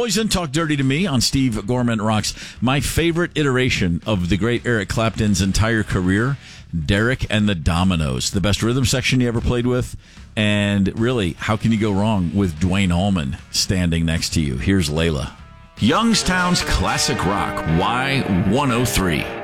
Poison, Talk Dirty to Me on Steve Gorman Rocks. My favorite iteration of the great Eric Clapton's entire career, Derek and the Dominoes. The best rhythm section he ever played with. And really, how can you go wrong with Dwayne Allman standing next to you? Here's Layla. Youngstown's classic rock, Y103.